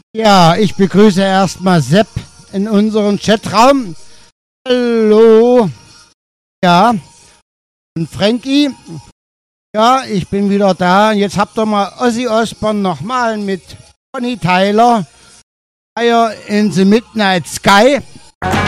Ja, ich begrüße erstmal Sepp in unserem Chatraum. Hallo. Ja, und Frankie. Ja, ich bin wieder da. Und jetzt habt ihr mal Ozzy Osbourne nochmal mit Bonnie Tyler. Fire in the Midnight Sky.